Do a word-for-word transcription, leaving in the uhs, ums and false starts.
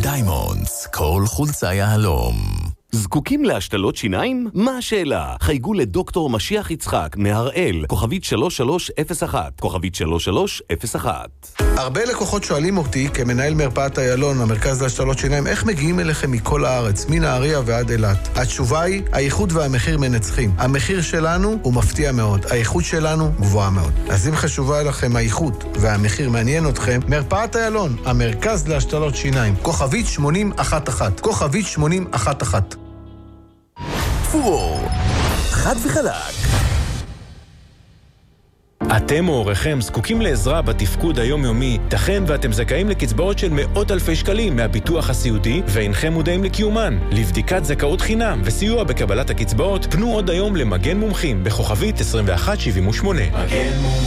דיימונדס, כל חולצה יהלום. זקוקים להשתלות שיניים? מה השאלה? חייגו לדוקטור משיח יצחק מהראל, כוכבית שלוש שלוש אפס אחת, כוכבית שלוש שלוש אפס אחת. הרבה לקוחות שואלים אותי, כמנהל מרפאת איילון, המרכז להשתלות שיניים, איך מגיעים אליכם מכל הארץ, מנהריה ועד אילת? התשובה היא, האיכות והמחיר מנצחים. המחיר שלנו הוא מפתיע מאוד, האיכות שלנו גבוהה מאוד. אז אם חשובה לכם האיכות והמחיר מעניין אתכם, מרפאת איילון, המרכז להשתלות שיניים, כוכבית שמונים אחת אחת, כוכבית שמונים אחת אחת. פור, חד וחלק. אתם או הוריכם זקוקים לעזרה בתפקוד היומיומי, תכן ואתם זכאים לקצבאות של מאות אלפי שקלים מהביטוח הסיעודי ואינכם מודעים לקיומן. לבדיקת זכאות חינם וסיוע בקבלת הקצבאות, פנו עוד היום למגן מומחים בכוכבית עשרים ואחת שבעים ושמונה. מגן מומחים.